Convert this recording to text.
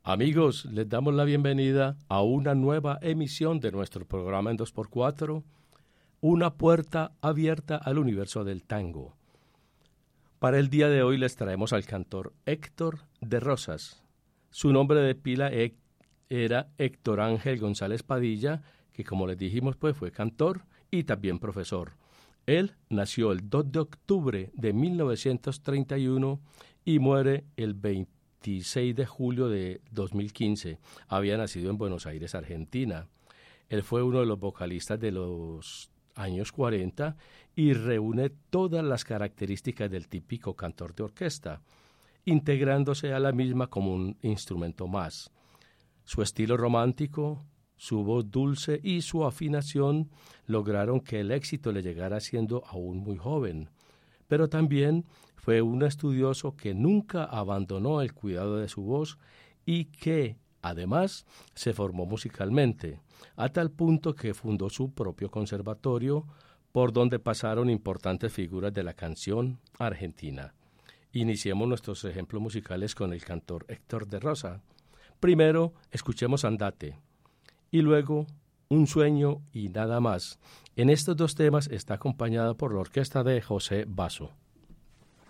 Amigos, les damos la bienvenida a una nueva emisión de nuestro programa en 2x4, una puerta abierta al universo del tango. Para el día de hoy les traemos al cantor Héctor de Rosas. Su nombre de pila era Héctor Ángel González Padilla, que como les dijimos pues fue cantor y también profesor. Él nació el 2 de octubre de 1931 y muere el 26 de julio de 2015. Había nacido en Buenos Aires, Argentina. Él fue uno de los vocalistas de los años 40 y reúne todas las características del típico cantor de orquesta, integrándose a la misma como un instrumento más. Su estilo romántico, su voz dulce y su afinación lograron que el éxito le llegara siendo aún muy joven, pero también fue un estudioso que nunca abandonó el cuidado de su voz y que, además, se formó musicalmente, a tal punto que fundó su propio conservatorio, por donde pasaron importantes figuras de la canción argentina. Iniciemos nuestros ejemplos musicales con el cantor Héctor de Rosas. Primero, escuchemos Andate, y luego Un sueño y nada más. En estos dos temas está acompañada por la orquesta de José Basso.